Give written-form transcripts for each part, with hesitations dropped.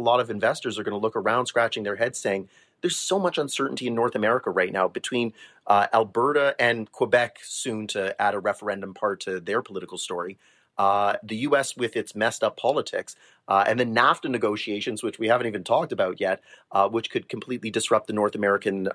lot of investors are going to look around scratching their heads saying, there's so much uncertainty in North America right now between Alberta and Quebec soon to add a referendum part to their political story. The U.S. with its messed up politics, and the NAFTA negotiations, which we haven't even talked about yet, which could completely disrupt the North American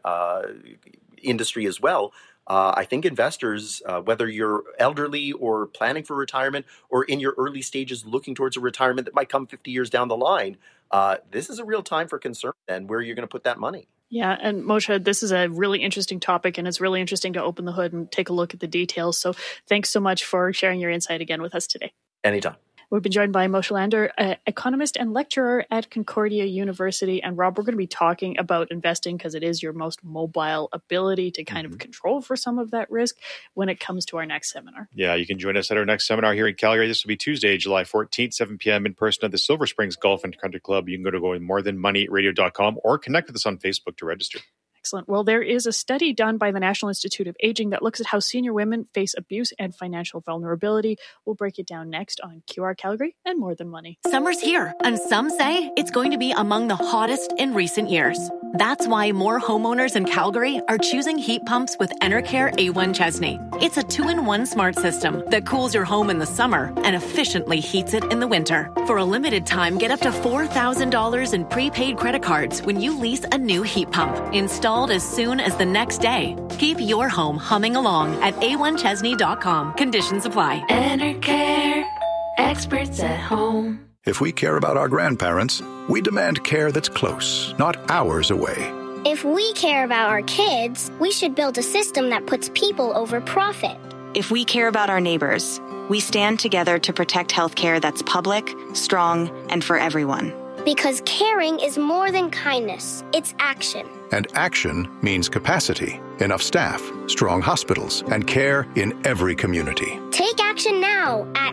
industry as well. I think investors, whether you're elderly or planning for retirement or in your early stages looking towards a retirement that might come 50 years down the line, this is a real time for concern and where you're going to put that money. Yeah, and Moshe, this is a really interesting topic, and it's really interesting to open the hood and take a look at the details. So thanks so much for sharing your insight again with us today. Anytime. We've been joined by Moshe Lander, economist and lecturer at Concordia University. And Rob, we're going to be talking about investing because it is your most mobile ability to kind of control for some of that risk when it comes to our next seminar. Yeah, you can join us at our next seminar here in Calgary. This will be Tuesday, July 14th, 7 p.m. in person at the Silver Springs Golf and Country Club. You can go to morethanmoneyradio.com or connect with us on Facebook to register. Excellent. Well, there is a study done by the National Institute of Aging that looks at how senior women face abuse and financial vulnerability. We'll break it down next on QR Calgary and More Than Money. Summer's here, and some say it's going to be among the hottest in recent years. That's why more homeowners in Calgary are choosing heat pumps with Enercare A1 Chesney. It's a 2-in-1 smart system that cools your home in the summer and efficiently heats it in the winter. For a limited time, get up to $4,000 in prepaid credit cards when you lease a new heat pump. Installed as soon as the next day. Keep your home humming along at a1chesney.com. Conditions apply. Enercare, experts at home. If we care about our grandparents, we demand care that's close, not hours away. If we care about our kids, we should build a system that puts people over profit. If we care about our neighbors, we stand together to protect healthcare that's public, strong, and for everyone. Because caring is more than kindness, it's action. And action means capacity, enough staff, strong hospitals, and care in every community. Take action now at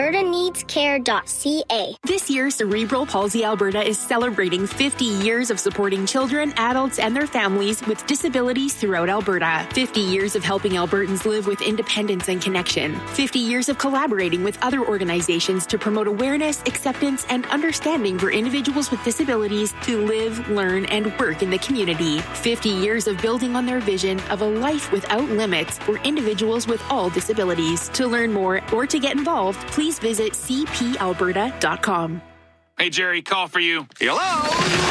albertaneedscare.ca. This year, Cerebral Palsy Alberta is celebrating 50 years of supporting children, adults, and their families with disabilities throughout Alberta. 50 years of helping Albertans live with independence and connection. 50 years of collaborating with other organizations to promote awareness, acceptance, and understanding for individuals with disabilities to live, learn, and work in the community. 50 years of building on their vision of a life without limits for individuals with all disabilities. To learn more or to get involved, please visit cpalberta.com. Hey, Jerry, call for you. Hello?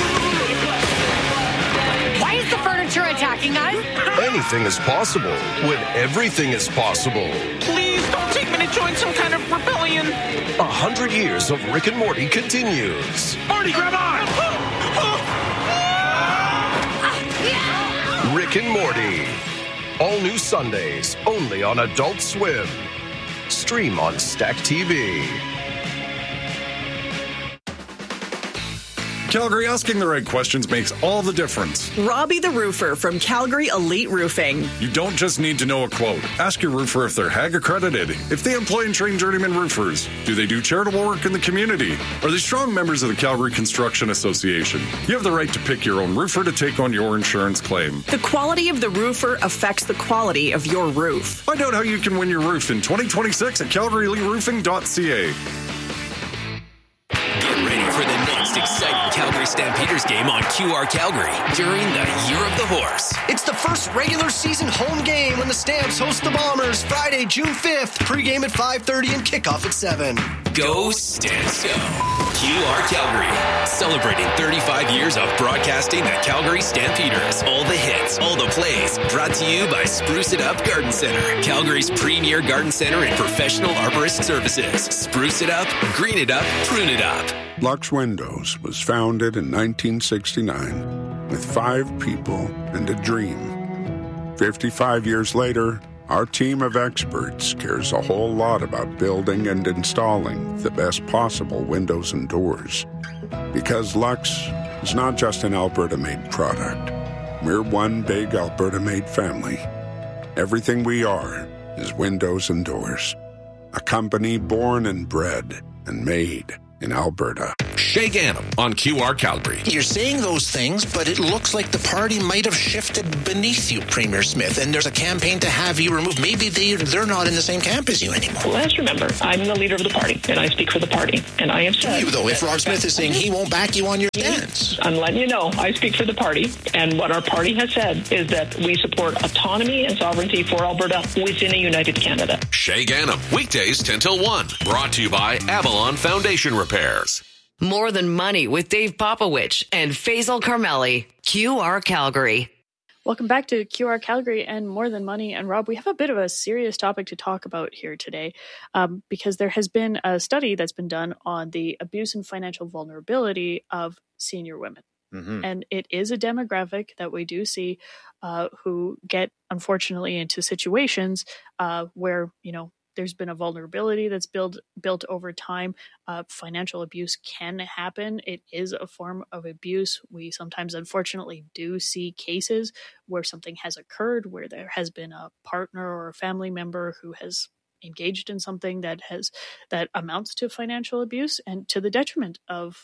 Why is the furniture attacking us? Anything is possible when everything is possible. Please don't take me to join some kind of rebellion. 100 years of Rick and Morty continues. Marty, grab on! Rick and Morty. All new Sundays, only on Adult Swim. Stream on Stack TV. Calgary, asking the right questions makes all the difference. Robbie the Roofer from Calgary Elite Roofing. You don't just need to know a quote. Ask your roofer if they're HAG accredited, if they employ and train journeyman roofers. Do they do charitable work in the community? Are they strong members of the Calgary Construction Association? You have the right to pick your own roofer to take on your insurance claim. The quality of the roofer affects the quality of your roof. Find out how you can win your roof in 2026 at calgaryeliteroofing.ca. Exciting Calgary Stampeders game on QR Calgary during the Year of the Horse. It's the first regular season home game when the Stamps host the Bombers Friday, June 5th. Pre-game at 5:30 and kickoff at 7. Go Stamps Go. QR Calgary, celebrating 35 years of broadcasting the Calgary Stampeders. All the hits, all the plays, brought to you by Spruce It Up Garden Center, Calgary's premier garden center and professional arborist services. Spruce it up, green it up, prune it up. Lux Windows was founded in 1969 with 5 people and a dream. 55 years later, our team of experts cares a whole lot about building and installing the best possible windows and doors. Because Lux is not just an Alberta-made product. We're one big Alberta-made family. Everything we are is windows and doors. A company born and bred and made in Alberta. Shay Gannam on QR Calgary. You're saying those things, but it looks like the party might have shifted beneath you, Premier Smith, and there's a campaign to have you removed. Maybe they're not in the same camp as you anymore. Well, let's remember, I'm the leader of the party, and I speak for the party, and I am saying... You, though, if Rob Smith is saying he won't back you on your stance. I'm letting you know, I speak for the party, and what our party has said is that we support autonomy and sovereignty for Alberta within a united Canada. Shay Gannam, weekdays 10 till 1. Brought to you by Avalon Foundation Repairs. More Than Money with Dave Popowich and Faisal Carmeli. QR Calgary. Welcome back to QR Calgary and More Than Money. And Rob, we have a bit of a serious topic to talk about here today because there has been a study that's been done on the abuse and financial vulnerability of senior women. Mm-hmm. And it is a demographic that we do see who get, unfortunately, into situations where, there's been a vulnerability that's built over time. Financial abuse can happen. It is a form of abuse. We sometimes, unfortunately, do see cases where something has occurred, where there has been a partner or a family member who has engaged in something that amounts to financial abuse and to the detriment of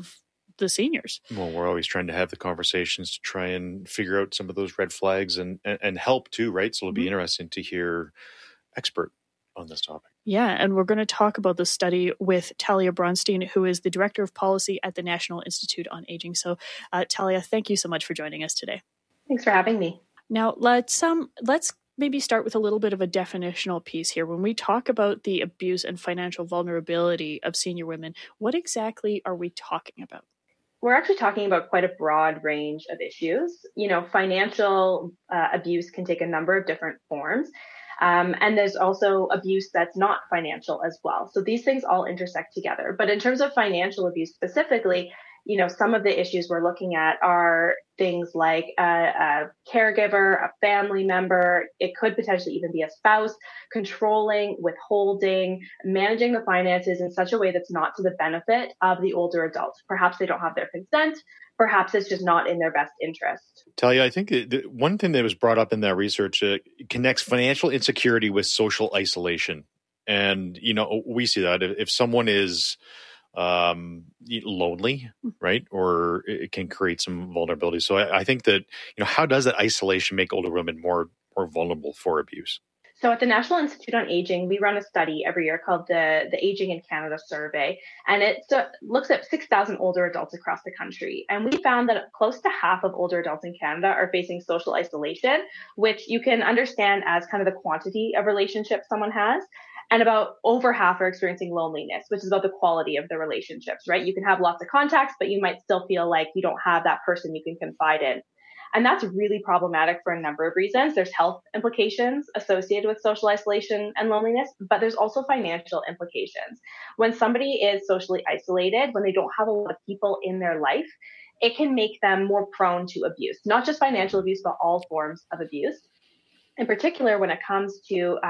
the seniors. Well, we're always trying to have the conversations to try and figure out some of those red flags and help too, right? So it'll be interesting to hear expert on this topic. Yeah, and we're going to talk about the study with Talia Bronstein, who is the Director of Policy at the National Institute on Aging. So, Talia, thank you so much for joining us today. Thanks for having me. Now, let's maybe start with a little bit of a definitional piece here. When we talk about the abuse and financial vulnerability of senior women, what exactly are we talking about? We're actually talking about quite a broad range of issues. Financial abuse can take a number of different forms. And there's also abuse that's not financial as well. So these things all intersect together. But in terms of financial abuse specifically, some of the issues we're looking at are things like a caregiver, a family member. It could potentially even be a spouse, controlling, withholding, managing the finances in such a way that's not to the benefit of the older adult. Perhaps they don't have their consent. Perhaps it's just not in their best interest. Talia, I think the one thing that was brought up in that research connects financial insecurity with social isolation. And, we see that if someone is lonely, right? Or it can create some vulnerability. So I think that, how does that isolation make older women more vulnerable for abuse? So at the National Institute on Aging, we run a study every year called the Aging in Canada Survey, and it looks at 6,000 older adults across the country. And we found that close to half of older adults in Canada are facing social isolation, which you can understand as kind of the quantity of relationships someone has. And about over half are experiencing loneliness, which is about the quality of the relationships, right? You can have lots of contacts, but you might still feel like you don't have that person you can confide in. And that's really problematic for a number of reasons. There's health implications associated with social isolation and loneliness, but there's also financial implications. When somebody is socially isolated, when they don't have a lot of people in their life, it can make them more prone to abuse, not just financial abuse, but all forms of abuse. In particular, when it comes to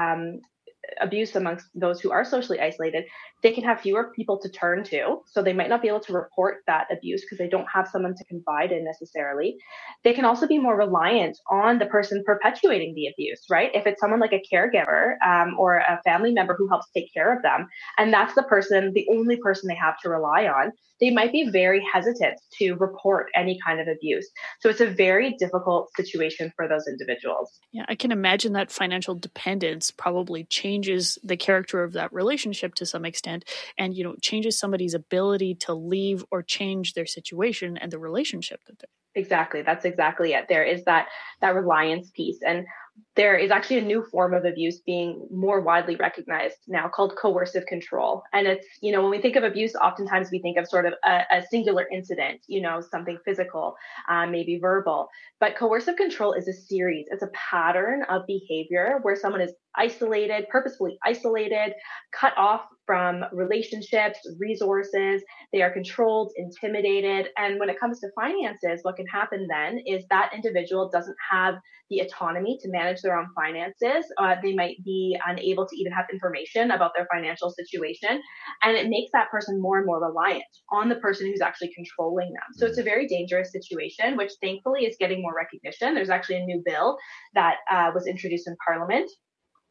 abuse amongst those who are socially isolated, they can have fewer people to turn to. So they might not be able to report that abuse because they don't have someone to confide in necessarily. They can also be more reliant on the person perpetuating the abuse, right? If it's someone like a caregiver or a family member who helps take care of them, and that's the only person they have to rely on, they might be very hesitant to report any kind of abuse. So it's a very difficult situation for those individuals. Yeah, I can imagine that financial dependence probably changes the character of that relationship to some extent and, changes somebody's ability to leave or change their situation and the relationship that they're in. Exactly. That's exactly it. There is that reliance piece. And there is actually a new form of abuse being more widely recognized now called coercive control. And it's, when we think of abuse, oftentimes we think of sort of a singular incident, something physical, maybe verbal. But coercive control is a series. It's a pattern of behavior where someone is isolated, purposefully isolated, cut off from relationships, resources. They are controlled, intimidated. And when it comes to finances, what can happen then is that individual doesn't have the autonomy to manage their own finances. They might be unable to even have information about their financial situation. And it makes that person more and more reliant on the person who's actually controlling them. So it's a very dangerous situation, which thankfully is getting more recognition. There's actually a new bill that was introduced in Parliament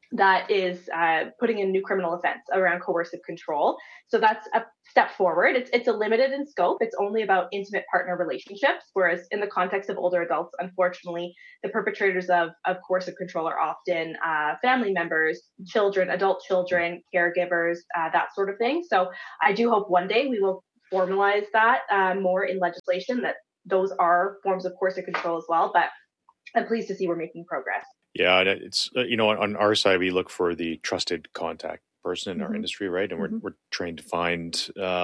that is putting in a new criminal offense around coercive control. So that's a step forward. It's a limited in scope. It's only about intimate partner relationships, whereas in the context of older adults, unfortunately, the perpetrators of coercive control are often family members, children, adult children, caregivers, that sort of thing. So I do hope one day we will formalize that more in legislation, that those are forms of coercive control as well. But I'm pleased to see we're making progress. Yeah, it's on our side, we look for the trusted contact person in our industry, right? And we're trained to find,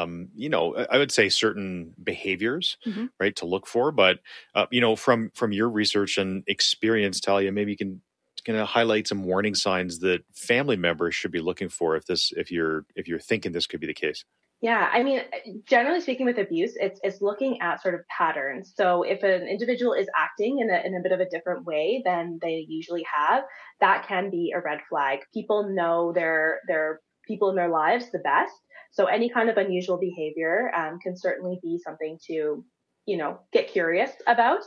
I would say certain behaviors, right, to look for. But from your research and experience, Talia, maybe you can highlight some warning signs that family members should be looking for if you're thinking this could be the case. Yeah, I mean, generally speaking with abuse, it's looking at sort of patterns. So if an individual is acting in a bit of a different way than they usually have, that can be a red flag. People know their people in their lives the best. So any kind of unusual behavior can certainly be something to get curious about.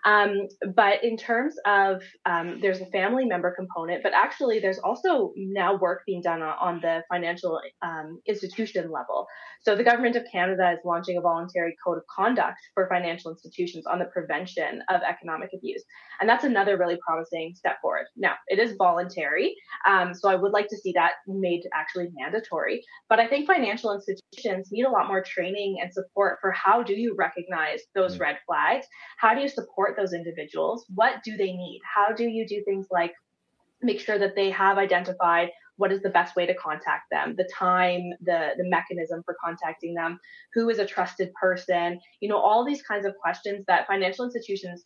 But in terms of, there's a family member component, but actually there's also now work being done on the financial institution level. So the Government of Canada is launching a voluntary code of conduct for financial institutions on the prevention of economic abuse. And that's another really promising step forward. Now, it is voluntary, so I would like to see that made actually mandatory. But I think financial institutions need a lot more training and support for how do you recognize those red flags? How do you support those individuals? What do they need? How do you do things like make sure that they have identified what is the best way to contact them, the time, the mechanism for contacting them, who is a trusted person, all these kinds of questions that financial institutions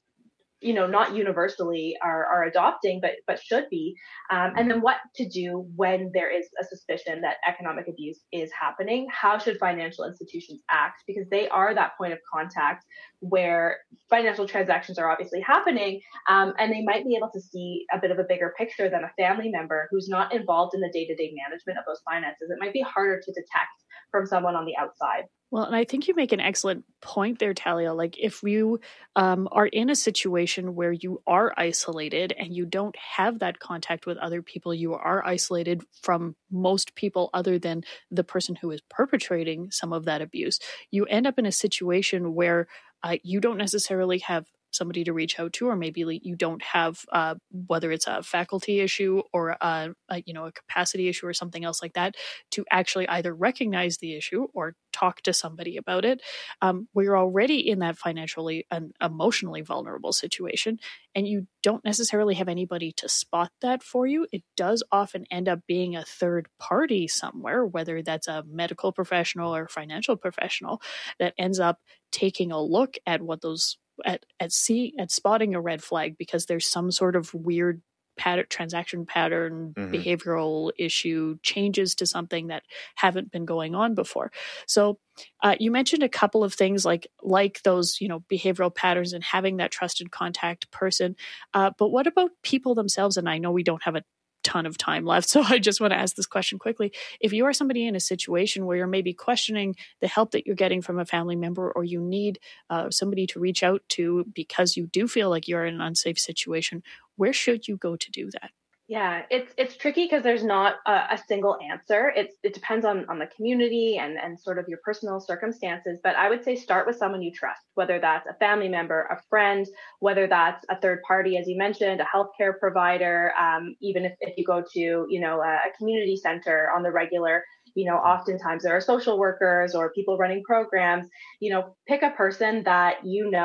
not universally are adopting, but should be. And then what to do when there is a suspicion that economic abuse is happening. How should financial institutions act? Because they are that point of contact where financial transactions are obviously happening, and they might be able to see a bit of a bigger picture than a family member who's not involved in the day-to-day management of those finances. It might be harder to detect from someone on the outside. Well, and I think you make an excellent point there, Talia. Like if you are in a situation where you are isolated and you don't have that contact with other people, you are isolated from most people other than the person who is perpetrating some of that abuse, you end up in a situation where you don't necessarily have somebody to reach out to, or maybe you don't have, whether it's a faculty issue or a capacity issue or something else like that, to actually either recognize the issue or talk to somebody about it. We're already in that financially and emotionally vulnerable situation, and you don't necessarily have anybody to spot that for you. It does often end up being a third party somewhere, whether that's a medical professional or financial professional, that ends up taking a look at what those at spotting a red flag because there's some sort of weird transaction pattern, behavioral issue, changes to something that haven't been going on before. So you mentioned a couple of things like those, behavioral patterns and having that trusted contact person. But what about people themselves? And I know we don't have a ton of time left, so I just want to ask this question quickly. If you are somebody in a situation where you're maybe questioning the help that you're getting from a family member, or you need somebody to reach out to because you do feel like you're in an unsafe situation, where should you go to do that? Yeah, it's tricky because there's not a single answer. It depends on the community and sort of your personal circumstances. But I would say start with someone you trust, whether that's a family member, a friend, whether that's a third party, as you mentioned, a healthcare provider, even if you go to, a community center on the regular. Oftentimes there are social workers or people running programs. Pick a person that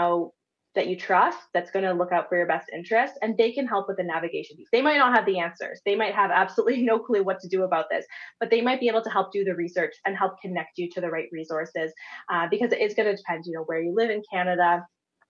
that you trust, that's going to look out for your best interest, and they can help with the navigation piece. They might not have the answers. They might have absolutely no clue what to do about this, but they might be able to help do the research and help connect you to the right resources, because it is going to depend, where you live in Canada,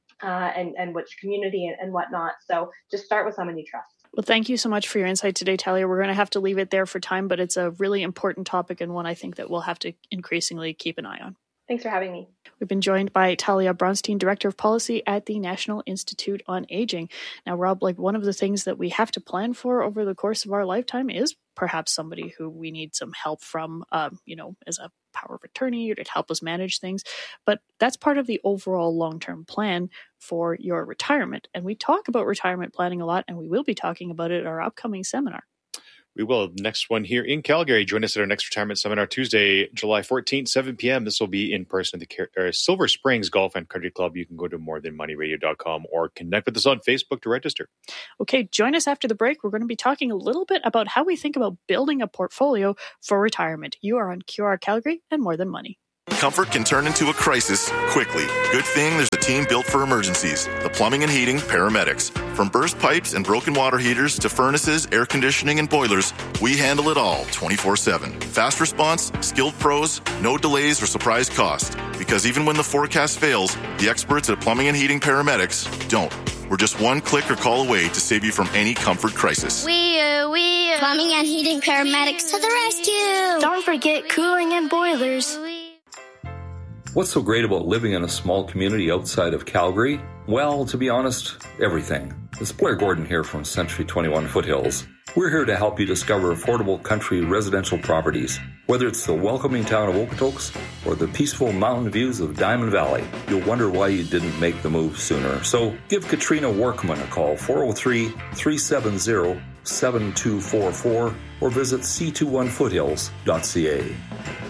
and which community and whatnot. So just start with someone you trust. Well, thank you so much for your insight today, Talia. We're going to have to leave it there for time, but it's a really important topic and one I think that we'll have to increasingly keep an eye on. Thanks for having me. We've been joined by Talia Bronstein, Director of Policy at the National Institute on Aging. Now, Rob, one of the things that we have to plan for over the course of our lifetime is perhaps somebody who we need some help from, as a power of attorney or to help us manage things. But that's part of the overall long-term plan for your retirement. And we talk about retirement planning a lot, and we will be talking about it at our upcoming seminar. We will. Next one here in Calgary. Join us at our next retirement seminar Tuesday, July 14th, 7 p.m. This will be in person at the Silver Springs Golf and Country Club. You can go to morethanmoneyradio.com or connect with us on Facebook to register. Okay, join us after the break. We're going to be talking a little bit about how we think about building a portfolio for retirement. You are on QR Calgary and More Than Money. Comfort can turn into a crisis quickly. Good thing there's a team built for emergencies. The Plumbing and Heating Paramedics. From burst pipes and broken water heaters to furnaces, air conditioning, and boilers, we handle it all 24/7. Fast response, skilled pros, no delays or surprise cost. Because even when the forecast fails, the experts at Plumbing and Heating Paramedics don't. We're just one click or call away to save you from any comfort crisis. We Plumbing and Heating Paramedics to the rescue. Don't forget cooling and boilers. What's so great about living in a small community outside of Calgary? Well, to be honest, everything. It's Blair Gordon here from Century 21 Foothills. We're here to help you discover affordable country residential properties. Whether it's the welcoming town of Okotoks or the peaceful mountain views of Diamond Valley, you'll wonder why you didn't make the move sooner. So give Katrina Workman a call, 403-370-7244, or visit c21foothills.ca.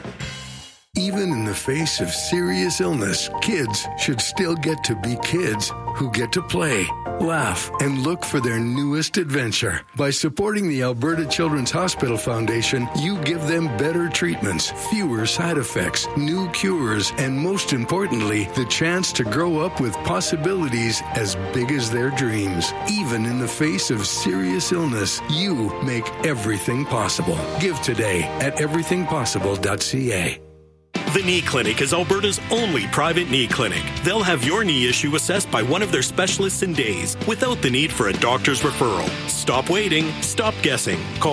Even in the face of serious illness, kids should still get to be kids who get to play, laugh, and look for their newest adventure. By supporting the Alberta Children's Hospital Foundation, you give them better treatments, fewer side effects, new cures, and most importantly, the chance to grow up with possibilities as big as their dreams. Even in the face of serious illness, you make everything possible. Give today at everythingpossible.ca. The Knee Clinic is Alberta's only private knee clinic. They'll have your knee issue assessed by one of their specialists in days without the need for a doctor's referral. Stop waiting. Stop guessing. Call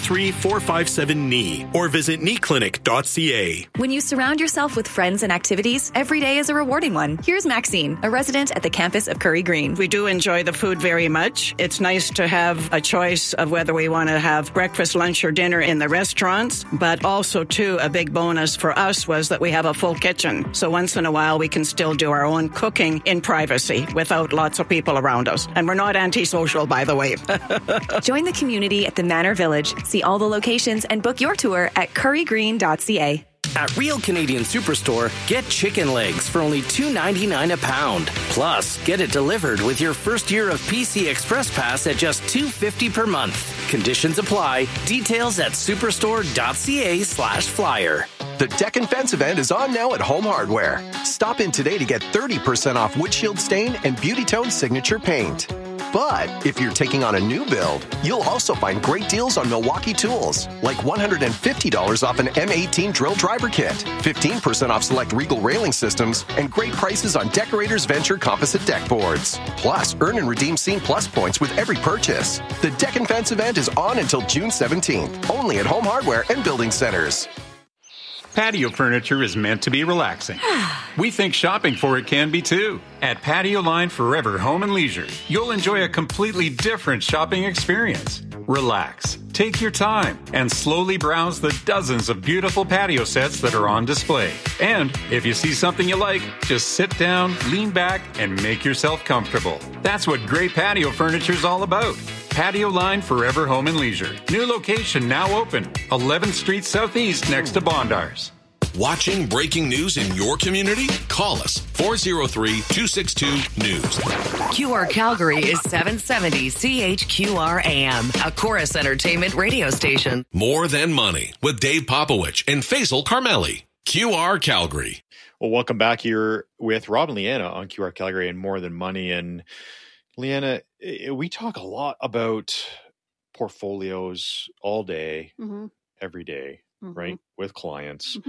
403-457-KNEE or visit kneeclinic.ca. When you surround yourself with friends and activities, every day is a rewarding one. Here's Maxine, a resident at the campus of Curry Green. We do enjoy the food very much. It's nice to have a choice of whether we want to have breakfast, lunch, or dinner in the restaurants, but also, too, a big bonus for us was that we have a full kitchen. So once in a while, we can still do our own cooking in privacy without lots of people around us. And we're not antisocial, by the way. Join the community at the Manor Village. See all the locations and book your tour at currygreen.ca. At Real Canadian Superstore, get chicken legs for only $2.99 a pound. Plus, get it delivered with your first year of PC Express Pass at just $2.50 per month. Conditions apply. Details at superstore.ca/flyer. The Deck and Fence event is on now at Home Hardware. Stop in today to get 30% off windshield stain and Beauty Tone signature paint. But if you're taking on a new build, you'll also find great deals on Milwaukee tools, like $150 off an M18 drill driver kit, 15% off select Regal railing systems, and great prices on Decorators Venture composite deck boards. Plus, earn and redeem Scene Plus points with every purchase. The Deck and Fence event is on until June 17th, only at Home Hardware and Building Centers. Patio furniture is meant to be relaxing. We think shopping for it can be too. At Patio Line Forever Home and Leisure, you'll enjoy a completely different shopping experience. Relax, take your time, and slowly browse the dozens of beautiful patio sets that are on display. And if you see something you like, just sit down, lean back, and make yourself comfortable. That's what great patio furniture is all about. Patio Line Forever Home and Leisure. New location now open. 11th Street Southeast next to Bondars. Watching breaking news in your community? Call us 403-262-NEWS. QR Calgary is 770 CHQR AM, a Chorus Entertainment radio station. More Than Money with Dave Popowich and Faisal Carmeli. QR Calgary. Well, welcome back here with Rob and Leanna on QR Calgary and More Than Money. And Leanna, we talk a lot about portfolios all day, every day, right, with clients.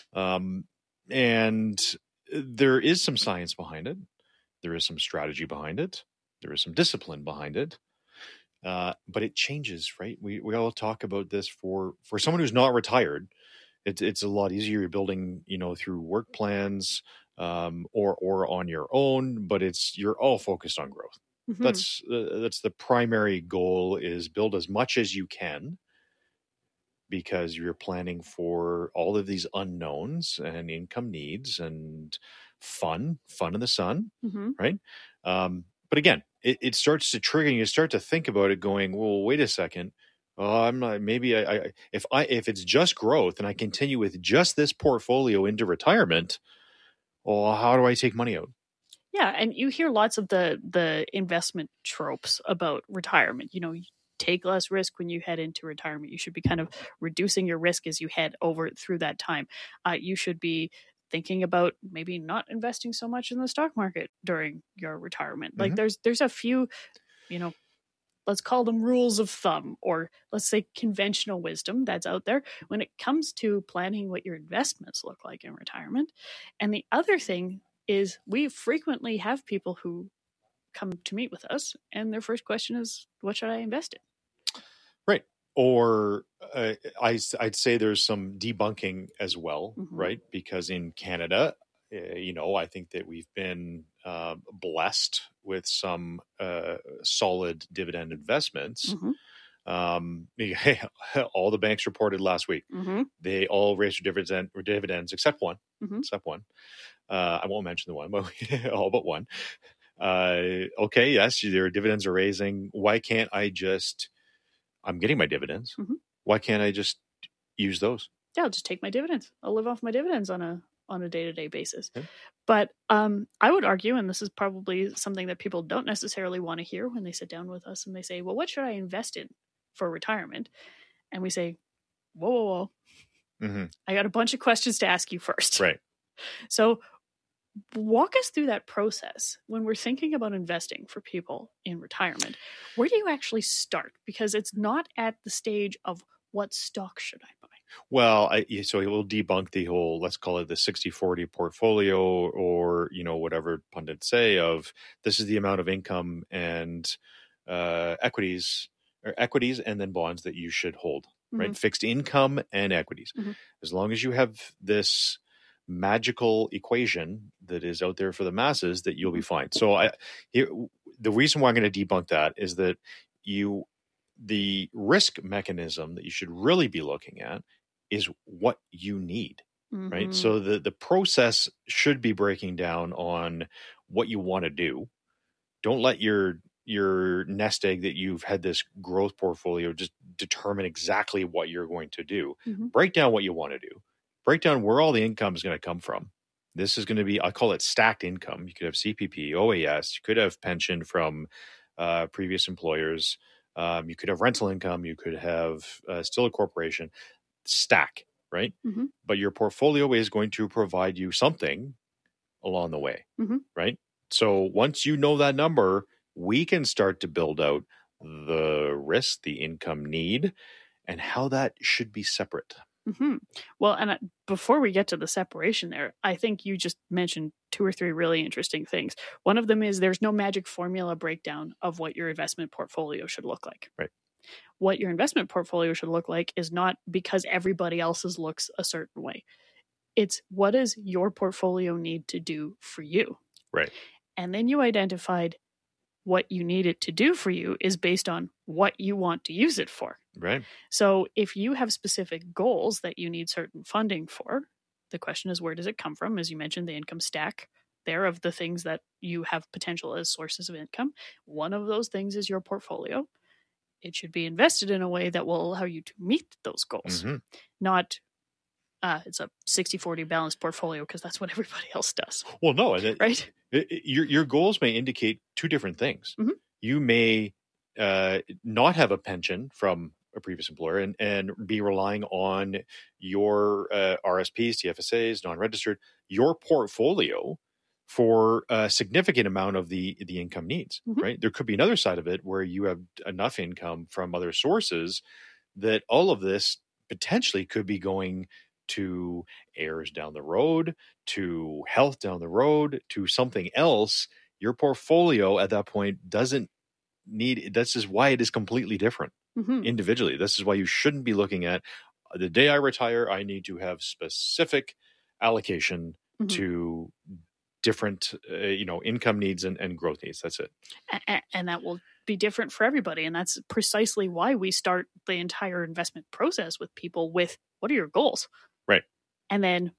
And there is some science behind it. There is some strategy behind it. There is some discipline behind it. But it changes, right? We all talk about this for someone who's not retired. It's a lot easier. You're building, through work plans or on your own, but you're all focused on growth. That's the primary goal, is build as much as you can, because you're planning for all of these unknowns and income needs and fun in the sun, right? But again, it starts to trigger, and you start to think about it going, well, wait a second, I'm not. Maybe if it's just growth and I continue with just this portfolio into retirement, well, how do I take money out? Yeah, and you hear lots of the investment tropes about retirement. You take less risk when you head into retirement. You should be kind of reducing your risk as you head over through that time. You should be thinking about maybe not investing so much in the stock market during your retirement. Like there's a few, let's call them rules of thumb, or let's say conventional wisdom that's out there when it comes to planning what your investments look like in retirement. And the other thing is we frequently have people who come to meet with us and their first question is, what should I invest in? Right. Or I'd say there's some debunking as well, right? Because in Canada, I think that we've been blessed with some solid dividend investments. All the banks reported last week. They all raised their dividends except one. I won't mention the one, but all but one. Okay, yes, their dividends are raising. Why can't I'm getting my dividends. Why can't I just use those? Yeah, I'll just take my dividends. I'll live off my dividends on a day-to-day basis. Okay. But I would argue, and this is probably something that people don't necessarily want to hear when they sit down with us and they say, well, what should I invest in for retirement? And we say, whoa. I got a bunch of questions to ask you first. Right. So walk us through that process when we're thinking about investing for people in retirement. Where do you actually start? Because it's not at the stage of what stock should I buy? Well, so it will debunk the whole, let's call it the 60-40 portfolio, or, whatever pundits say of this is the amount of income and equities and then bonds that you should hold, right? Fixed income and equities. As long as you have this magical equation that is out there for the masses, that you'll be fine. So the reason why I'm going to debunk that is that the risk mechanism that you should really be looking at is what you need, right? So the process should be breaking down on what you want to do. Don't let your nest egg that you've had this growth portfolio just determine exactly what you're going to do. Break down what you want to do. Break down where all the income is going to come from. This is going to be, I call it stacked income. You could have CPP, OAS, you could have pension from previous employers. You could have rental income. You could have still a corporation. Stack, right? But your portfolio is going to provide you something along the way, right? So once you know that number, we can start to build out the risk, the income need, and how that should be separate. Well, and before we get to the separation there, I think you just mentioned 2 or 3 really interesting things. One of them is there's no magic formula breakdown of what your investment portfolio should look like. Right. What your investment portfolio should look like is not because everybody else's looks a certain way. It's what does your portfolio need to do for you? Right. And then you identified what you need it to do for you is based on what you want to use it for. Right. So if you have specific goals that you need certain funding for, the question is, where does it come from? As you mentioned, the income stack there of the things that you have potential as sources of income. One of those things is your portfolio. It should be invested in a way that will allow you to meet those goals, not it's a 60-40 balanced portfolio because that's what everybody else does. Well, no, right? Your goals may indicate 2 different things. You may not have a pension from a previous employer and be relying on your RSPs, TFSAs, non-registered, your portfolio for a significant amount of the income needs, right? There could be another side of it where you have enough income from other sources that all of this potentially could be going to heirs down the road, to health down the road, to something else. Your portfolio at that point doesn't need, this is why it is completely different individually. This is why you shouldn't be looking at the day I retire, I need to have specific allocation to different, income needs and growth needs. That's it. And that will be different for everybody. And that's precisely why we start the entire investment process with people with, what are your goals? Right. And then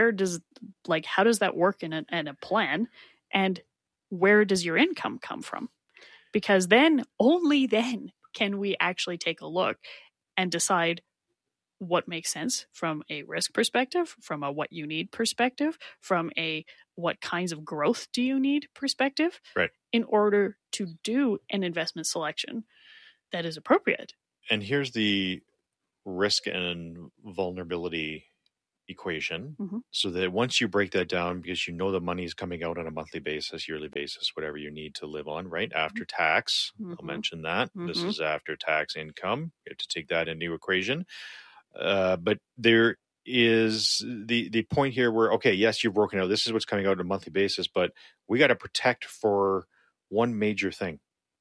how does that work in a plan? And where does your income come from? Because then, only then, can we actually take a look and decide what makes sense from a risk perspective, from a what you need perspective, from a what kinds of growth do you need perspective, right, in order to do an investment selection that is appropriate. And here's the risk and vulnerability equation, so that once you break that down, because you know the money is coming out on a monthly basis, yearly basis, whatever you need to live on, right? After tax, I'll mention that. This is after tax income. You have to take that into equation. But there is the point here where, okay, yes, you've broken out. This is what's coming out on a monthly basis, but we got to protect for one major thing.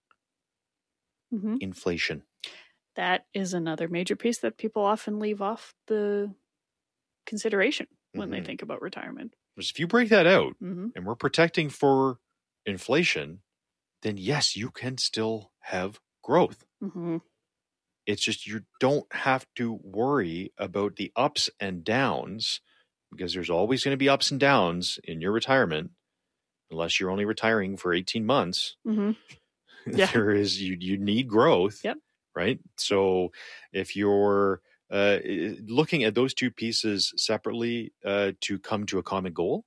Inflation. That is another major piece that people often leave off the consideration when they think about retirement. Because if you break that out and we're protecting for inflation, then yes, you can still have growth. It's just you don't have to worry about the ups and downs, because there's always going to be ups and downs in your retirement, unless you're only retiring for 18 months. There is, you need growth, right? So if you're looking at those two pieces separately to come to a common goal,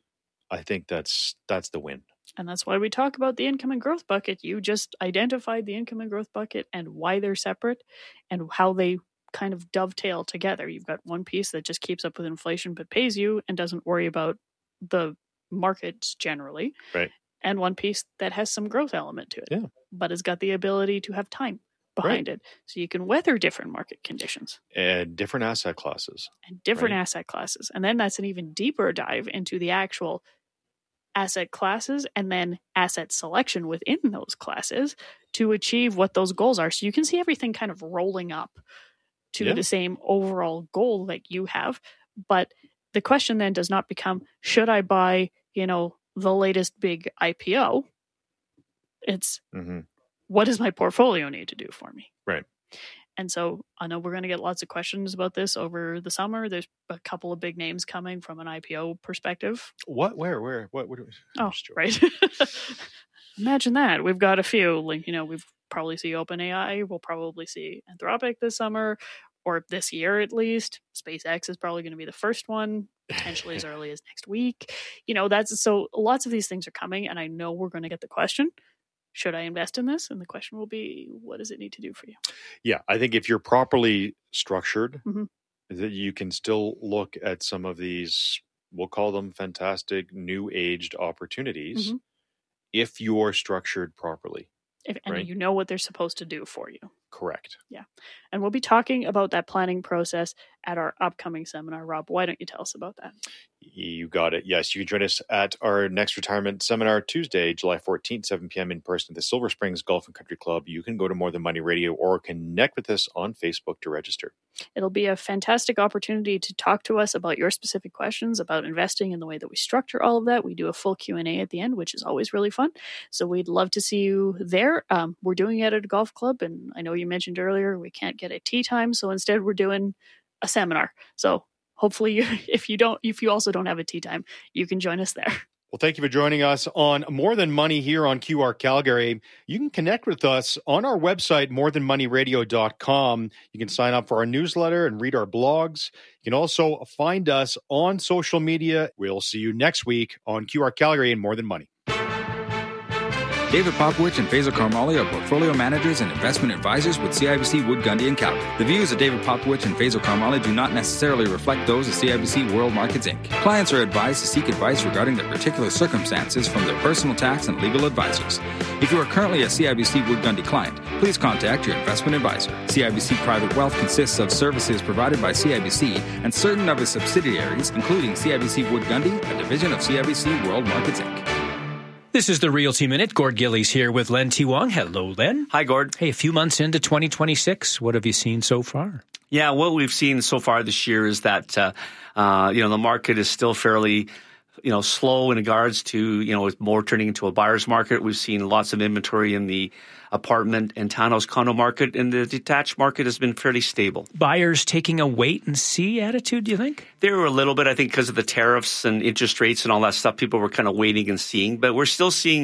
I think that's the win. And that's why we talk about the income and growth bucket. You just identified the income and growth bucket and why they're separate and how they kind of dovetail together. You've got one piece that just keeps up with inflation but pays you and doesn't worry about the markets generally. Right. And one piece that has some growth element to it, but has got the ability to have time behind it. So you can weather different market conditions. And different asset classes. Asset classes. And then that's an even deeper dive into the actual asset classes and then asset selection within those classes to achieve what those goals are. So you can see everything kind of rolling up to the same overall goal that you have. But the question then does not become, should I buy, the latest big IPO? It's what does my portfolio need to do for me? Right. And so I know we're going to get lots of questions about this over the summer. There's a couple of big names coming from an IPO perspective. What? Where? What? Right. Imagine that. We've got a few. We've probably see OpenAI. We'll probably see Anthropic this summer, or this year at least. SpaceX is probably going to be the first one, potentially as early as next week. That's so lots of these things are coming, and I know we're going to get the question, should I invest in this? And the question will be, what does it need to do for you? Yeah, I think if you're properly structured, that you can still look at some of these, we'll call them fantastic new aged opportunities, if you're structured properly. And you know what they're supposed to do for you. Correct. Yeah. And we'll be talking about that planning process at our upcoming seminar. Rob, why don't you tell us about that? You got it. Yes, you can join us at our next retirement seminar Tuesday, July 14th, 7 p.m. in person at the Silver Springs Golf and Country Club. You can go to More Than Money Radio or connect with us on Facebook to register. It'll be a fantastic opportunity to talk to us about your specific questions about investing and the way that we structure all of that. We do a full Q&A at the end, which is always really fun. So we'd love to see you there. We're doing it at a golf club, and I know you mentioned earlier we can't get a tea time, so instead we're doing a seminar. So hopefully if you also don't have a tea time, you can join us there. Well, thank you for joining us on More Than Money here on QR Calgary. You can connect with us on our website, morethanmoneyradio.com. You can sign up for our newsletter and read our blogs. You can also find us on social media. We'll see you next week on QR Calgary and More Than Money. David Popowich and Faisal Karmali are portfolio managers and investment advisors with CIBC Wood Gundy and Calgary. The views of David Popowich and Faisal Karmali do not necessarily reflect those of CIBC World Markets Inc. Clients are advised to seek advice regarding their particular circumstances from their personal tax and legal advisors. If you are currently a CIBC Wood Gundy client, please contact your investment advisor. CIBC Private Wealth consists of services provided by CIBC and certain of its subsidiaries, including CIBC Wood Gundy, a division of CIBC World Markets Inc. This is the Realty Minute. Gord Gillies here with Len T. Wong. Hello, Len. Hi, Gord. Hey, a few months into 2026, what have you seen so far? Yeah, what we've seen so far this year is that, the market is still fairly, slow in regards to, it's more turning into a buyer's market. We've seen lots of inventory in the apartment and townhouse condo market, and the detached market has been fairly stable. Buyers taking a wait-and-see attitude, do you think? They were a little bit, I think, because of the tariffs and interest rates and all that stuff. People were kind of waiting and seeing, but we're still seeing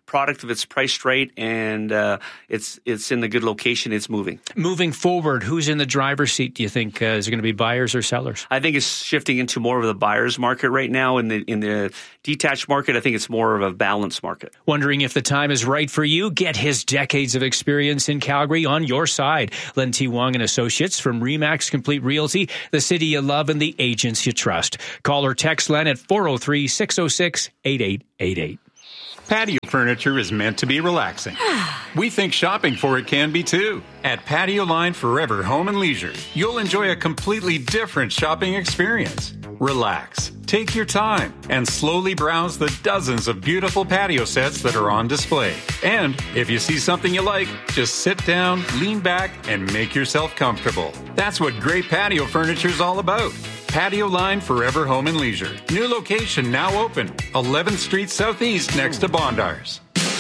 product, if it's priced right and it's in a good location, it's moving. Moving forward, who's in the driver's seat, do you think? Is it going to be buyers or sellers? I think it's shifting into more of the buyer's market right now. In the detached market, I think it's more of a balanced market. Wondering if the time is right for you? Get his decades of experience in Calgary on your side. Len T. Wong and Associates from RE/MAX Complete Realty, the city you love and the agents you trust. Call or text Len at 403-606-8888. Patio furniture is meant to be relaxing. We think shopping for it can be too. At Patio Line Forever Home and Leisure, you'll enjoy a completely different shopping experience. Relax, take your time, and slowly browse the dozens of beautiful patio sets that are on display. And if you see something you like, just sit down, lean back, and make yourself comfortable. That's what great patio furniture is all about. Patio Line Forever Home and Leisure. New location now open. 11th Street Southeast next to Bondars.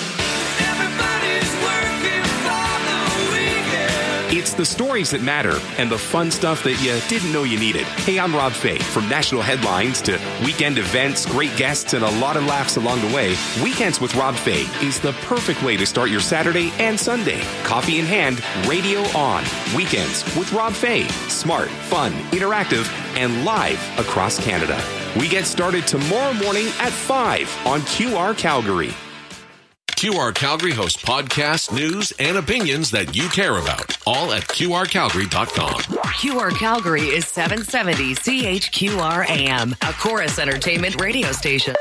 It's the stories that matter and the fun stuff that you didn't know you needed. Hey, I'm Rob Fay. From national headlines to weekend events, great guests, and a lot of laughs along the way, Weekends with Rob Fay is the perfect way to start your Saturday and Sunday. Coffee in hand, radio on. Weekends with Rob Fay. Smart, fun, interactive, and live across Canada. We get started tomorrow morning at 5 on QR Calgary. QR Calgary hosts podcasts, news, and opinions that you care about. All at QRCalgary.com. QR Calgary is 770 CHQR AM, a Chorus Entertainment radio station.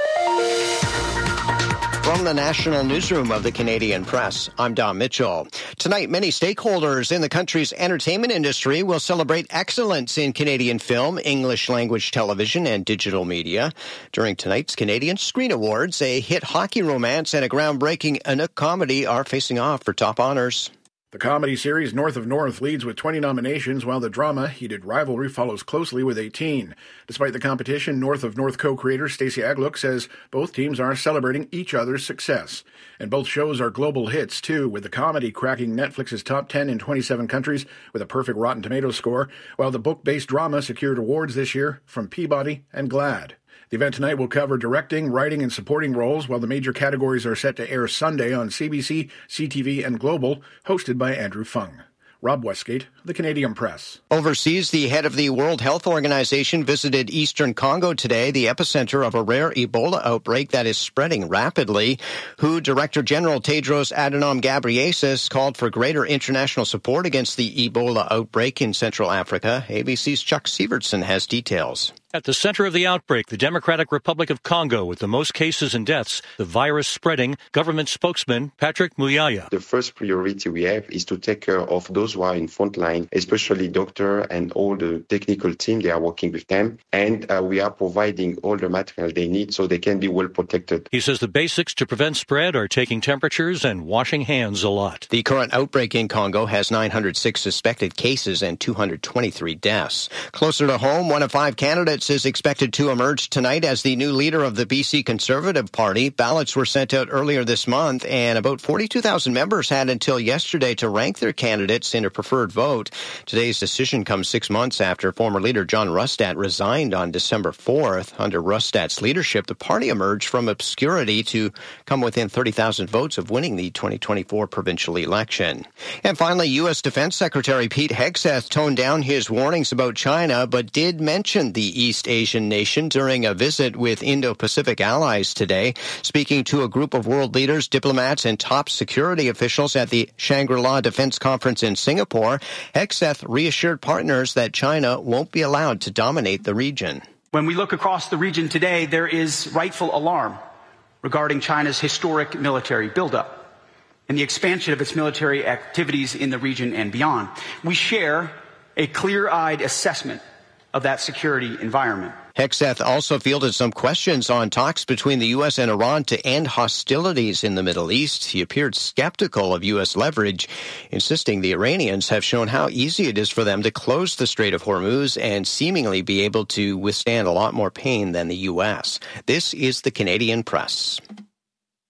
From the National Newsroom of the Canadian Press, I'm Don Mitchell. Tonight, many stakeholders in the country's entertainment industry will celebrate excellence in Canadian film, English language television, and digital media. During tonight's Canadian Screen Awards, a hit hockey romance and a groundbreaking Inuk comedy are facing off for top honors. The comedy series North of North leads with 20 nominations, while the drama Heated Rivalry follows closely with 18. Despite the competition, North of North co-creator Stacey Agluk says both teams are celebrating each other's success. And both shows are global hits, too, with the comedy cracking Netflix's top 10 in 27 countries with a perfect Rotten Tomatoes score, while the book-based drama secured awards this year from Peabody and GLAAD. The event tonight will cover directing, writing, and supporting roles, while the major categories are set to air Sunday on CBC, CTV, and Global, hosted by Andrew Fung. Rob Westgate, The Canadian Press. Overseas, the head of the World Health Organization visited eastern Congo today, the epicenter of a rare Ebola outbreak that is spreading rapidly. WHO Director General Tedros Adhanom Ghebreyesus called for greater international support against the Ebola outbreak in Central Africa. ABC's Chuck Sievertson has details. At the center of the outbreak, the Democratic Republic of Congo, with the most cases and deaths, the virus spreading, government spokesman Patrick Muyaya. The first priority we have is to take care of those who are in front line, especially doctor and all the technical team. They are working with them, and we are providing all the material they need so they can be well protected. He says the basics to prevent spread are taking temperatures and washing hands a lot. The current outbreak in Congo has 906 suspected cases and 223 deaths. Closer to home, one of 5 candidates is expected to emerge tonight as the new leader of the BC Conservative Party. Ballots were sent out earlier this month, and about 42,000 members had until yesterday to rank their candidates in a preferred vote. Today's decision comes 6 months after former leader John Rustad resigned on December 4th. Under Rustad's leadership, the party emerged from obscurity to come within 30,000 votes of winning the 2024 provincial election. And finally, U.S. Defense Secretary Pete Hegseth toned down his warnings about China, but did mention the East Asian nation during a visit with Indo-Pacific allies today. Speaking to a group of world leaders, diplomats, and top security officials at the Shangri-La Defense Conference in Singapore, Hegseth reassured partners that China won't be allowed to dominate the region. When we look across the region today, there is rightful alarm regarding China's historic military buildup and the expansion of its military activities in the region and beyond. We share a clear-eyed assessment of that security environment. Hegseth also fielded some questions on talks between the U.S. and Iran to end hostilities in the Middle East. He appeared skeptical of U.S. leverage, insisting the Iranians have shown how easy it is for them to close the Strait of Hormuz and seemingly be able to withstand a lot more pain than the U.S. This is the Canadian Press.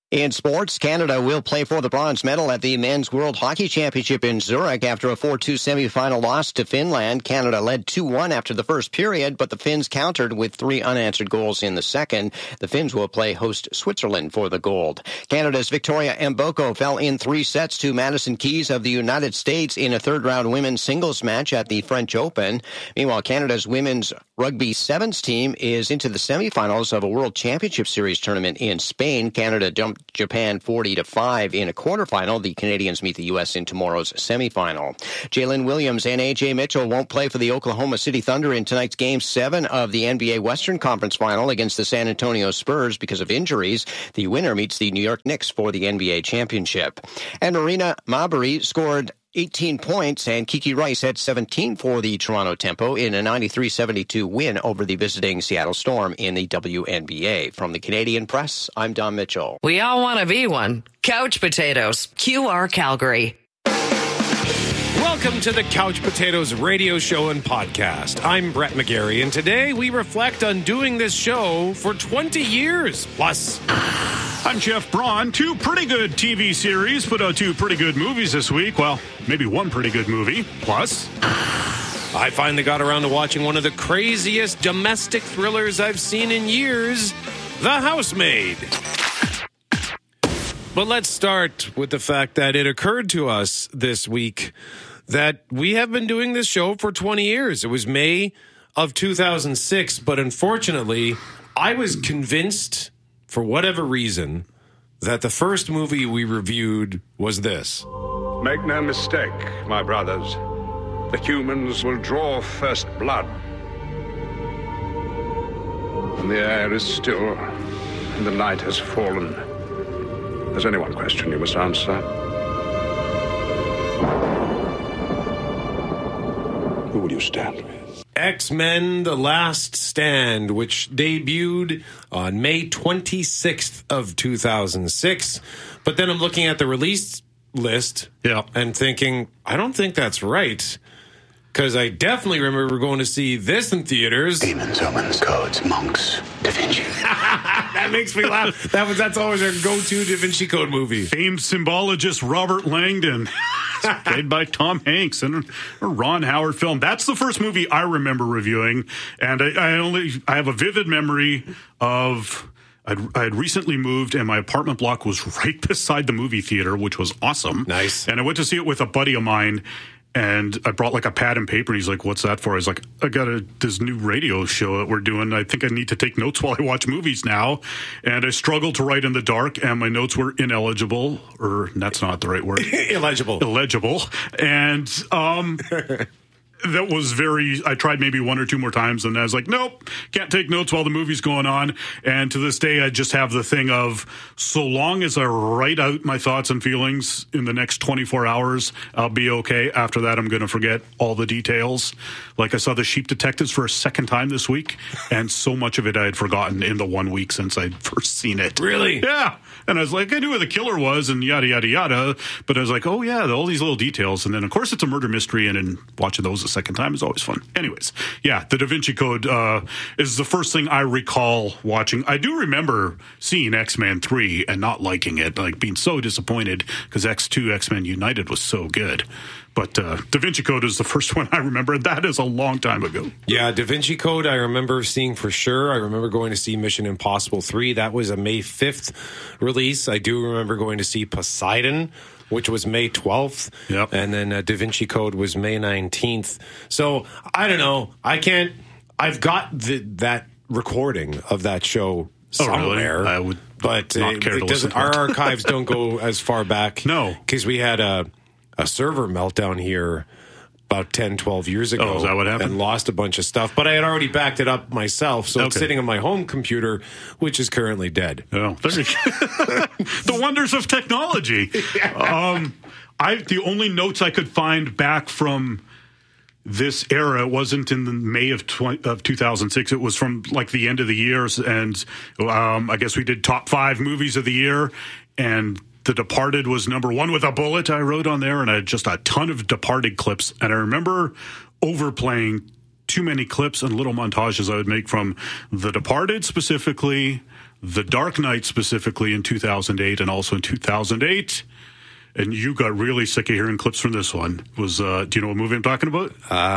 In sports, Canada will play for the bronze medal at the Men's World Hockey Championship in Zurich after a 4-2 semifinal loss to Finland. Canada led 2-1 after the first period, but the Finns countered with 3 unanswered goals in the second. The Finns will play host Switzerland for the gold. Canada's Victoria Mboko fell in 3 sets to Madison Keys of the United States in a third-round women's singles match at the French Open. Meanwhile, Canada's women's rugby sevens team is into the semifinals of a World Championship Series tournament in Spain. Canada dumped Japan 40-5 in a quarterfinal. The Canadians meet the U.S. in tomorrow's semifinal. Jalen Williams and A.J. Mitchell won't play for the Oklahoma City Thunder in tonight's Game 7 of the NBA Western Conference Final against the San Antonio Spurs because of injuries. The winner meets the New York Knicks for the NBA championship. And Marina Mabury scored 18 points, and Kiki Rice had 17 for the Toronto Tempo in a 93-72 win over the visiting Seattle Storm in the WNBA. From the Canadian Press, I'm Don Mitchell. We all want to be one. Couch Potatoes, QR Calgary. Welcome to the Couch Potatoes radio show and podcast. I'm Brett McGarry, and today we reflect on doing this show for 20 years plus. I'm Jeff Braun. 2 pretty good TV series put out 2 pretty good movies this week. Well, maybe 1 pretty good movie. Plus, I finally got around to watching one of the craziest domestic thrillers I've seen in years, The Housemaid. But let's start with the fact that it occurred to us this week that we have been doing this show for 20 years. It was May of 2006, but unfortunately, I was convinced, for whatever reason, that the first movie we reviewed was this. Make no mistake, my brothers. The humans will draw first blood. And the air is still, and the night has fallen. There's only one question you must answer. Who will you stand with? X-Men The Last Stand, which debuted on May 26th of 2006. But then I'm looking at the release list and thinking, I don't think that's right. Because I definitely remember going to see this in theaters. Demons, omens, codes, monks, Da Vinci. That makes me laugh. That's always our go-to Da Vinci Code movie. famed symbologist Robert Langdon. Played by Tom Hanks in a Ron Howard film. That's the first movie I remember reviewing, and I have a vivid memory of I had recently moved, and my apartment block was right beside the movie theater, which was awesome. Nice. And I went to see it with a buddy of mine, and I brought like a pad and paper, and he's like, "What's that for?" I was like, "I got this new radio show that we're doing. I think I need to take notes while I watch movies now." And I struggled to write in the dark, and my notes were ineligible, or that's not the right word. Illegible. And that was I tried maybe 1 or 2 more times, and I was like, nope, can't take notes while the movie's going on. And to this day, I just have the thing of, so long as I write out my thoughts and feelings in the next 24 hours, I'll be okay. After that, I'm going to forget all the details. Like, I saw The Sheep Detectives for a second time this week, and so much of it I had forgotten in the 1 week since I'd first seen it. Really? Yeah. And I was like, I knew who the killer was and yada, yada, yada. But I was like, oh, yeah, all these little details. And then, of course, it's a murder mystery, and watching those a second time is always fun. Anyways, yeah, the Da Vinci Code is the first thing I recall watching. I do remember seeing X-Men 3 and not liking it, like being so disappointed because X2, X-Men United was so good. But Da Vinci Code is the first one I remember, and that is a long time ago. Yeah, Da Vinci Code I remember seeing for sure. I remember going to see Mission Impossible 3. That was a May 5th release. I do remember going to see Poseidon, which was May 12th. Yep. And then Da Vinci Code was May 19th. So, I don't know. I've got that recording of that show somewhere. Really? I would but not care to listen to our it. archives don't go as far back. No. Because we had a server meltdown here about 10, 12 years ago. Oh, is that what happened? And lost a bunch of stuff. But I had already backed it up myself, so it's sitting on my home computer, which is currently dead. Oh, there you go. The wonders of technology. Yeah. The only notes I could find back from this era, it wasn't in the May of 2006. It was from like the end of the years, and I guess we did top 5 movies of the year, and The Departed was number 1 with a bullet I wrote on there, and I had just a ton of Departed clips. And I remember overplaying too many clips and little montages I would make from The Departed specifically, The Dark Knight specifically in 2008 and also in 2008. And you got really sick of hearing clips from this one. Was do you know what movie I'm talking about?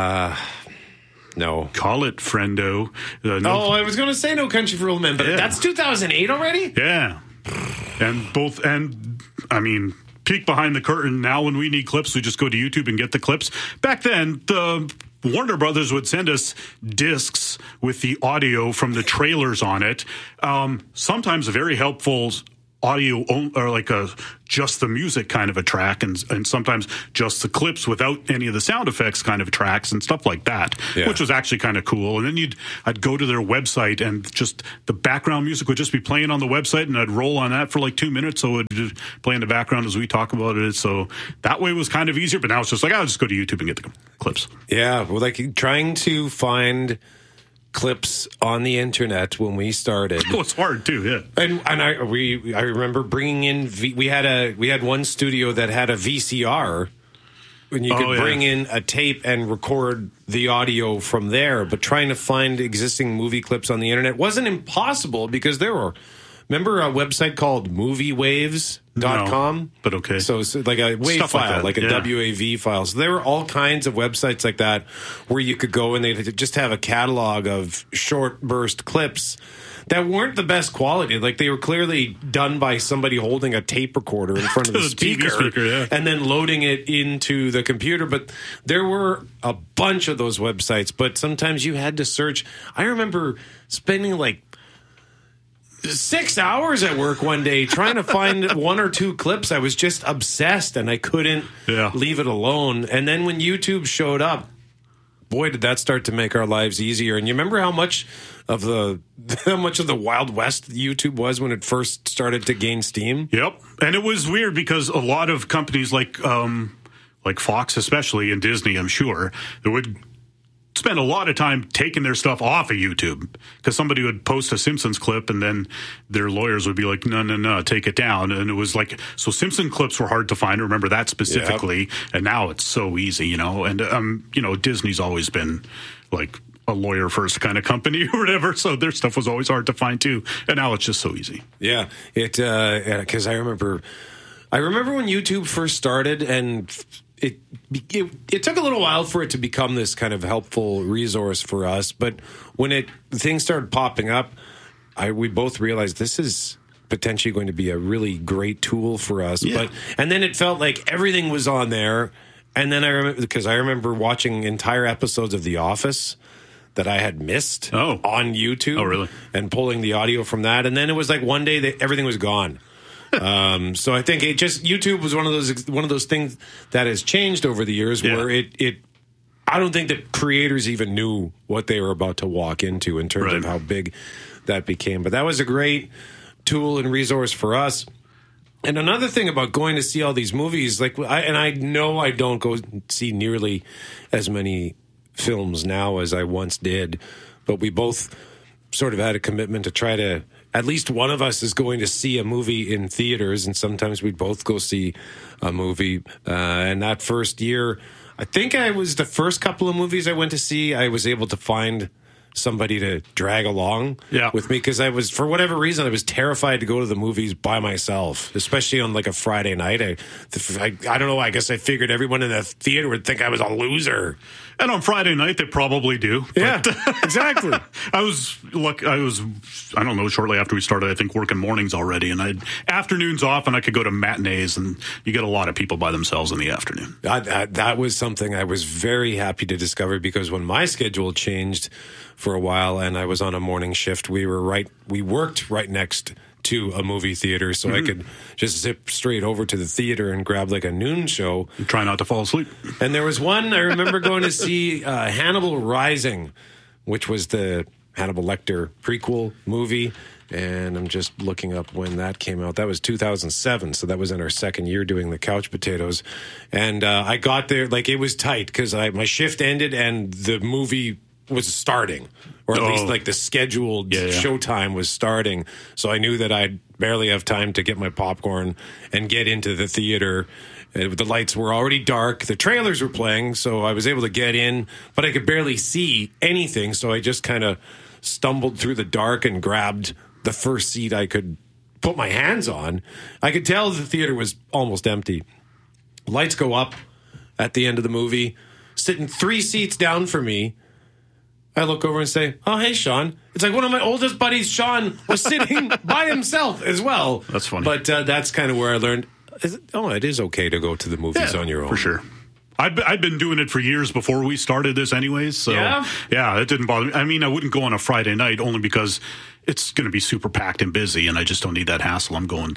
No. Call it, friendo. I was going to say No Country for Old Men, but that's 2008 already? Yeah. And I mean, peek behind the curtain. Now when we need clips, we just go to YouTube and get the clips. Back then, the Warner Brothers would send us discs with the audio from the trailers on it. Sometimes a very helpful audio or like just the music kind of a track, and sometimes just the clips without any of the sound effects kind of tracks and stuff like that, which was actually kind of cool. And then I'd go to their website and just the background music would just be playing on the website, and I'd roll on that for like 2 minutes, so it would just play in the background as we talk about it. So that way was kind of easier, but now it's just like I'll just go to YouTube and get the clips. Yeah, well, like trying to find clips on the internet when we started. Oh, it's hard too, yeah. And I remember bringing in we had one studio that had a VCR, and you could bring in a tape and record the audio from there. But trying to find existing movie clips on the internet wasn't impossible because there were. Remember a website called MovieWaves.com? No, but okay. So it's like a WAV Stuff file, like a yeah. WAV file. So there were all kinds of websites like that where you could go and they'd just have a catalog of short burst clips that weren't the best quality. Like they were clearly done by somebody holding a tape recorder in front of the speaker, and then loading it into the computer. But there were a bunch of those websites, but sometimes you had to search. I remember spending like 6 hours at work one day trying to find one or two clips. I was just obsessed and I couldn't leave it alone. And then when YouTube showed up, boy, did that start to make our lives easier. And you remember how much of the Wild West YouTube was when it first started to gain steam? Yep. And it was weird because a lot of companies like Fox especially, and Disney, I'm sure, they would spend a lot of time taking their stuff off of YouTube because somebody would post a Simpsons clip and then their lawyers would be like, no, take it down. And it was like, so Simpson clips were hard to find. Remember that specifically. Yep. And now it's so easy, and, Disney's always been like a lawyer first kind of company or whatever. So their stuff was always hard to find too. And now it's just so easy. Yeah. Because I remember when YouTube first started and it took a little while for it to become this kind of helpful resource for us, but when things started popping up, we both realized this is potentially going to be a really great tool for us. Yeah. And then it felt like everything was on there, and then I remember watching entire episodes of The Office that I had missed on YouTube. Oh, really? And pulling the audio from that, and then it was like one day that everything was gone. So I think YouTube was one of those things that has changed over the years where I don't think that creators even knew what they were about to walk into in terms of how big that became. But that was a great tool and resource for us. And another thing about going to see all these movies, I know I don't go see nearly as many films now as I once did, but we both sort of had a commitment to try to. At least one of us is going to see a movie in theaters, and sometimes we'd both go see a movie. And that first year, I think I was the first couple of movies I went to see, I was able to find somebody to drag along with me because for whatever reason, I was terrified to go to the movies by myself, especially on like a Friday night. I don't know. I guess I figured everyone in the theater would think I was a loser. And on Friday night, they probably do. Yeah, exactly. I don't know, shortly after we started, I think working mornings already, and I had afternoons off, and I could go to matinees, and you get a lot of people by themselves in the afternoon. That was something I was very happy to discover because when my schedule changed for a while and I was on a morning shift, we worked right next to a movie theater, so I could just zip straight over to the theater and grab like a noon show. And try not to fall asleep. And there was one, I remember going to see Hannibal Rising, which was the Hannibal Lecter prequel movie. And I'm just looking up when that came out. That was 2007, so that was in our second year doing the Couch Potatoes. And I got there, like it was tight because my shift ended and the movie was starting, or at least like the scheduled showtime was starting. So I knew that I'd barely have time to get my popcorn and get into the theater. The lights were already dark. The trailers were playing, so I was able to get in, but I could barely see anything. So I just kind of stumbled through the dark and grabbed the first seat I could put my hands on. I could tell the theater was almost empty. Lights go up at the end of the movie, sitting 3 seats down from me. I look over and say, "Oh, hey, Sean." It's like one of my oldest buddies, Sean, was sitting by himself as well. That's funny. But that's kind of where I learned, it is okay to go to the movies on your own. For sure. I've been doing it for years before we started this anyways. So, yeah, it didn't bother me. I mean, I wouldn't go on a Friday night only because it's going to be super packed and busy, and I just don't need that hassle. I'm going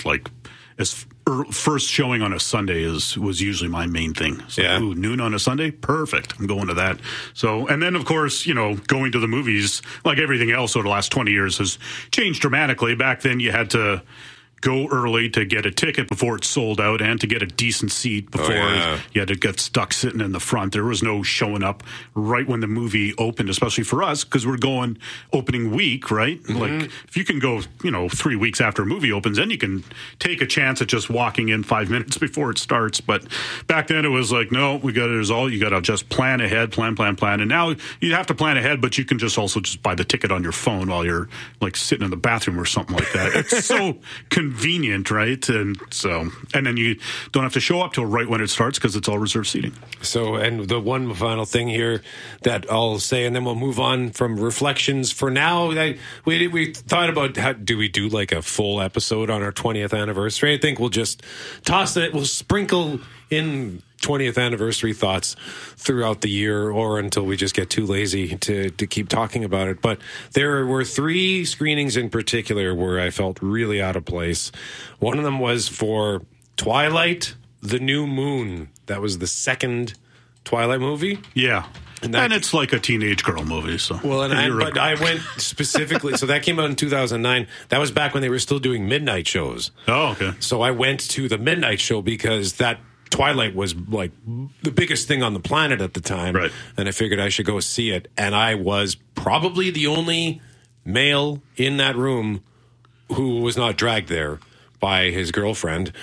first showing on a Sunday was usually my main thing. So, noon on a Sunday, perfect. I'm going to that. So, and then of course, going to the movies, like everything else over the last 20 years, has changed dramatically. Back then, you had to go early to get a ticket before it sold out and to get a decent seat before you had to get stuck sitting in the front. There was no showing up right when the movie opened, especially for us, because we're going opening week, right? Mm-hmm. Like, if you can go, 3 weeks after a movie opens, then you can take a chance at just walking in 5 minutes before it starts. But back then it was like, no, you got to just plan ahead, plan. And now you have to plan ahead, but you can just also just buy the ticket on your phone while you're like sitting in the bathroom or something like that. It's so convenient, right? And then you don't have to show up till right when it starts because it's all reserved seating. So, and the one final thing here that I'll say, and then we'll move on from reflections. For now, we thought about do we do like a full episode on our 20th anniversary? I think we'll just toss it. We'll sprinkle in 20th anniversary thoughts throughout the year, or until we just get too lazy to keep talking about it. But there were 3 screenings in particular where I felt really out of place. One of them was for Twilight, The New Moon. That was the second Twilight movie. Yeah. And it's like a teenage girl movie. So but I went specifically. So that came out in 2009. That was back when they were still doing midnight shows. Oh, okay. So I went to the midnight show because that Twilight was like the biggest thing on the planet at the time. Right. And I figured I should go see it. And I was probably the only male in that room who was not dragged there by his girlfriend.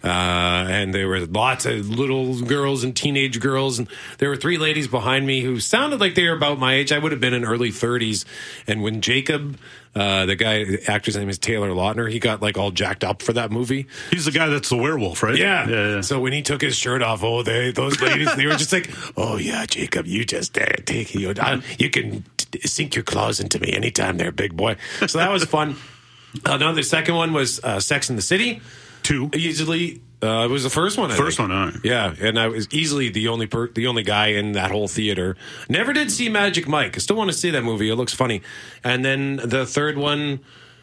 And there were lots of little girls and teenage girls. And there were 3 ladies behind me who sounded like they were about my age. I would have been in early 30s. And when Jacob, the actor's name is Taylor Lautner, he got like all jacked up for that movie. He's the guy that's the werewolf, right? Yeah. So when he took his shirt off, those ladies, they were just like, "Oh yeah, Jacob, you just take you can sink your claws into me anytime there, big boy." So that was fun. The second one was Sex and the City. 2. Easily, it was the first one. First one, all right. Yeah, and I was easily the only guy in that whole theater. Never did see Magic Mike. I still want to see that movie. It looks funny. And then the third one,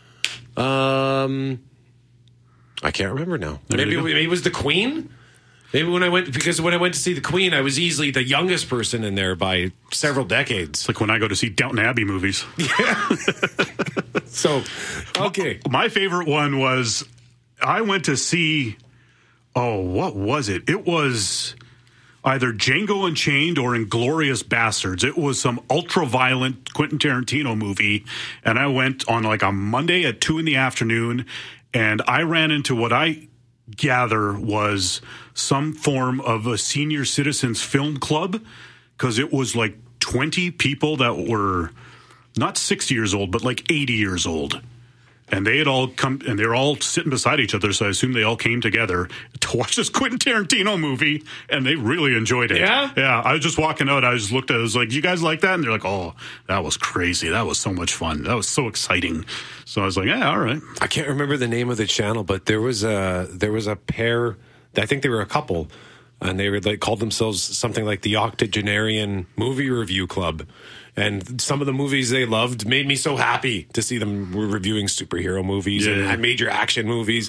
I can't remember now. Maybe it was The Queen. Maybe when I went to see The Queen, I was easily the youngest person in there by several decades. It's like when I go to see Downton Abbey movies. Yeah. So, okay. My favorite one was, I went to see, what was it? It was either Django Unchained or Inglourious Bastards. It was some ultra-violent Quentin Tarantino movie, and I went on like a Monday at 2 p.m, and I ran into what I gather was some form of a senior citizens film club, because it was like 20 people that were not 60 years old, but like 80 years old. And they had all come, and they're all sitting beside each other, so I assume they all came together to watch this Quentin Tarantino movie, and they really enjoyed it. Yeah? Yeah, I was just walking out, I just looked at it, I was like, "You guys like that?" And they're like, "Oh, that was crazy. That was so much fun. That was so exciting." So I was like, "Yeah, all right." I can't remember the name of the channel, but there was a pair, I think they were a couple, and they were called themselves something like the Octogenarian Movie Review Club. And some of the movies they loved made me so happy to see them reviewing superhero movies and major action movies.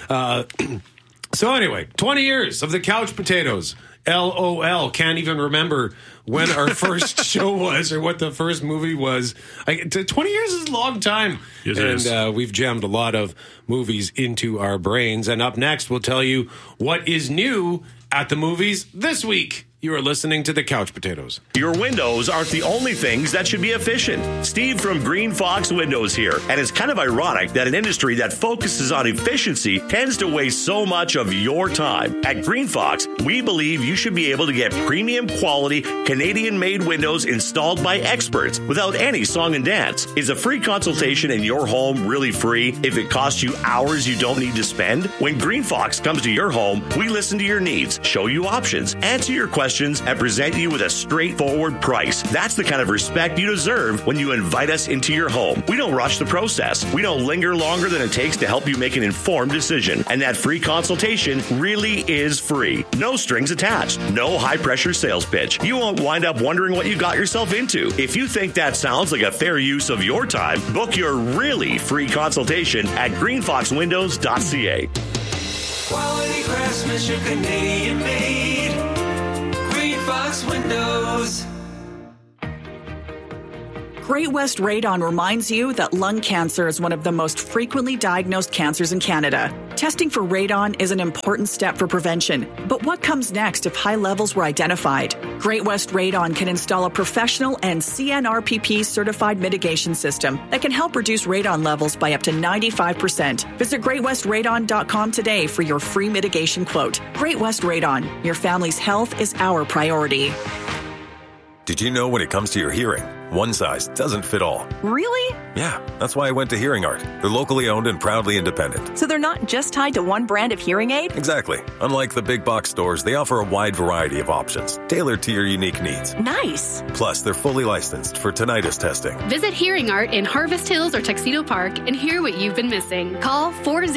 So anyway, 20 years of the Couch Potatoes. LOL. Can't even remember when our first show was or what the first movie was. 20 years is a long time. Yes, and we've jammed a lot of movies into our brains. And up next, we'll tell you what is new at the movies this week You are listening to the Couch Potatoes. Your windows aren't the only things that should be efficient. Steve from Green Fox Windows here. And it's kind of ironic that an industry that focuses on efficiency tends to waste so much of your time. At Green Fox, we believe you should be able to get premium quality Canadian-made windows installed by experts without any song and dance. Is a free consultation in your home really free if it costs you hours you don't need to spend? When Green Fox comes to your home, we listen to your needs, show you options, answer your questions, and present you with a straightforward price. That's the kind of respect you deserve when you invite us into your home. We don't rush the process. We don't linger longer than it takes to help you make an informed decision. And that free consultation really is free. No strings attached. No high-pressure sales pitch. You won't wind up wondering what you got yourself into. If you think that sounds like a fair use of your time, book your really free consultation at greenfoxwindows.ca. Quality craftsmanship, Canadian made. Green Fox Windows. Great West Radon reminds you that lung cancer is one of the most frequently diagnosed cancers in Canada. Testing for radon is an important step for prevention. But what comes next if high levels were identified? Great West Radon can install a professional and CNRPP certified mitigation system that can help reduce radon levels by up to 95%. Visit greatwestradon.com today for your free mitigation quote. Great West Radon. Your family's health is our priority. Did you know when it comes to your hearing, one size doesn't fit all? Really? Yeah, that's why I went to Hearing Art. They're locally owned and proudly independent. So they're not just tied to one brand of hearing aid? Exactly. Unlike the big box stores, they offer a wide variety of options, tailored to your unique needs. Nice. Plus, they're fully licensed for tinnitus testing. Visit Hearing Art in Harvest Hills or Tuxedo Park and hear what you've been missing. Call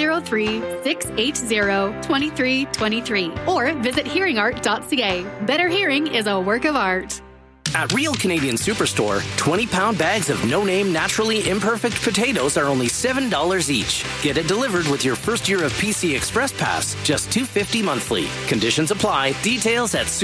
403-680-2323 or visit hearingart.ca. Better hearing is a work of art. At Real Canadian Superstore, 20-pound bags of no-name, naturally imperfect potatoes are only $7 each. Get it delivered with your first year of PC Express Pass, just $2.50 monthly. Conditions apply. Details at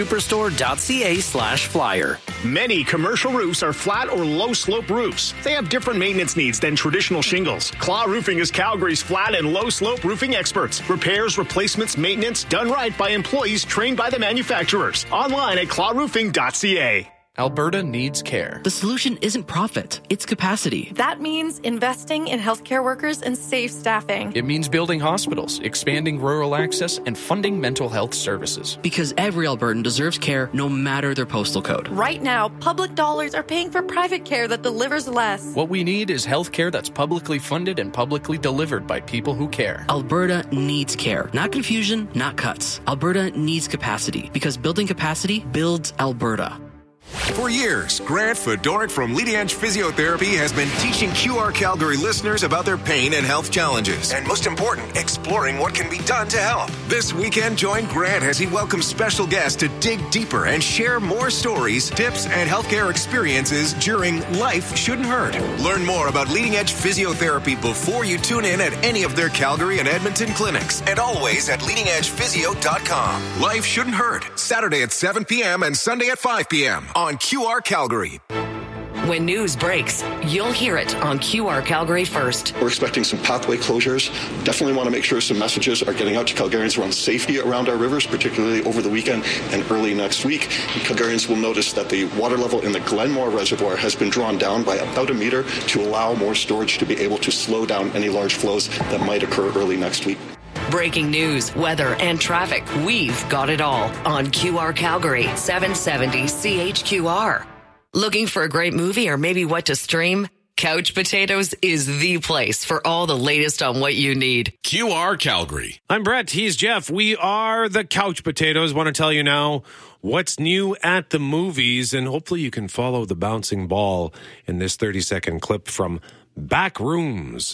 superstore.ca/flyer. Many commercial roofs are flat or low-slope roofs. They have different maintenance needs than traditional shingles. Claw Roofing is Calgary's flat and low-slope roofing experts. Repairs, replacements, maintenance, done right by employees trained by the manufacturers. Online at clawroofing.ca. Alberta needs care. The solution isn't profit, it's capacity. That means investing in healthcare workers and safe staffing. It means building hospitals, expanding rural access, and funding mental health services. Because every Albertan deserves care no matter their postal code. Right now, public dollars are paying for private care that delivers less. What we need is healthcare that's publicly funded and publicly delivered by people who care. Alberta needs care. Not confusion, not cuts. Alberta needs capacity. Because building capacity builds Alberta. For years, Grant Fedoruk from Leading Edge Physiotherapy has been teaching QR Calgary listeners about their pain and health challenges. And most important, exploring what can be done to help. This weekend, join Grant as he welcomes special guests to dig deeper and share more stories, tips, and healthcare experiences during Life Shouldn't Hurt. Learn more about Leading Edge Physiotherapy before you tune in at any of their Calgary and Edmonton clinics. And always at leadingedgephysio.com. Life Shouldn't Hurt. Saturday at 7 p.m. and Sunday at 5 p.m. on QR Calgary. When news breaks, you'll hear it on QR Calgary first. We're expecting some pathway closures. Definitely want to make sure some messages are getting out to Calgarians around safety around our rivers, particularly over the weekend and early next week. Calgarians will notice that the water level in the Glenmore Reservoir has been drawn down by about a meter to allow more storage to be able to slow down any large flows that might occur early next week. Breaking news, weather, and traffic. We've got it all on QR Calgary, 770 CHQR. Looking for a great movie or maybe what to stream? Couch Potatoes is the place for all the latest on what you need. QR Calgary. I'm Brett. He's Jeff. We are the Couch Potatoes. Want to tell you now what's new at the movies, and hopefully you can follow the bouncing ball in this 30-second clip from Backrooms.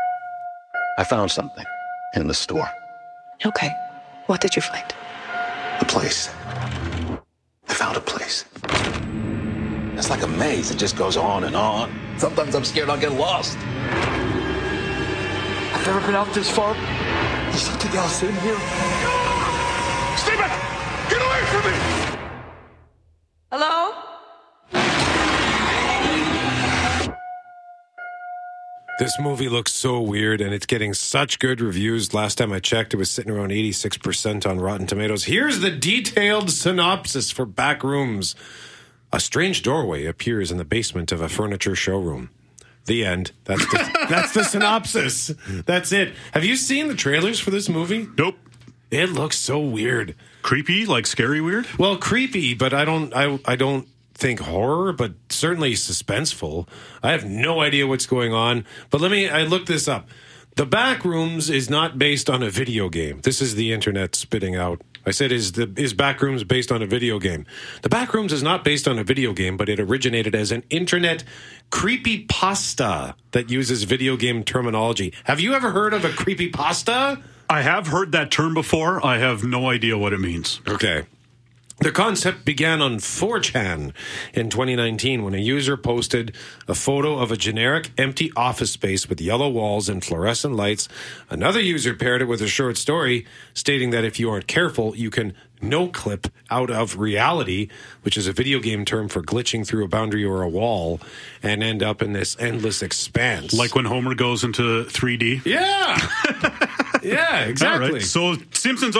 I found something in the store. Okay. What did you find? A place. I found a place. It's like a maze. It just goes on and on. Sometimes I'm scared I'll get lost. I've never been out this far. There's something else in here. Stay back! Get away from me! Hello? This movie looks so weird, and it's getting such good reviews. Last time I checked, it was sitting around 86% on Rotten Tomatoes. Here's the detailed synopsis for Backrooms. A strange doorway appears in the basement of a furniture showroom. The end. That's the synopsis. That's it. Have you seen the trailers for this movie? Nope. It looks so weird. Creepy, like scary weird? Well, creepy, but I don't think horror, but certainly suspenseful. I have no idea what's going on, but I looked this up. The Backrooms is not based on a video game. This is the internet spitting out. I said, is Backrooms based on a video game? The Backrooms is not based on a video game, but it originated as an internet creepypasta that uses video game terminology. Have you ever heard of a creepypasta? I have heard that term before. I have no idea what it means. Okay. The concept began on 4chan in 2019 when a user posted a photo of a generic empty office space with yellow walls and fluorescent lights. Another user paired it with a short story stating that if you aren't careful, you can no-clip out of reality, which is a video game term for glitching through a boundary or a wall, and end up in this endless expanse. Like when Homer goes into 3D? Yeah! Yeah, exactly. All right. So Simpsons